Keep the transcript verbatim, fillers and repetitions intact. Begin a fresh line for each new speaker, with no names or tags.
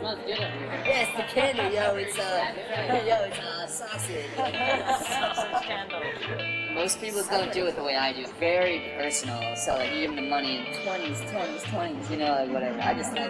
smells good up here.
Yeah, it's the candle, yo. It's uh, yo, it's uh, sausage.
Sausage candle.
Most people don't do it the way I do. Very personal. So like, you give them the money in twenties, twenties, twenties. You know, like whatever. I just like